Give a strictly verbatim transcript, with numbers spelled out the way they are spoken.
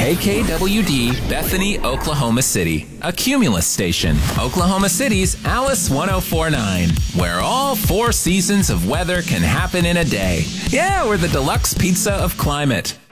K K W D, Bethany, Oklahoma City, a Cumulus station, Oklahoma City's Alice one oh four point nine, where all four seasons of weather can happen in a day. Yeah, we're the deluxe pizza of climate.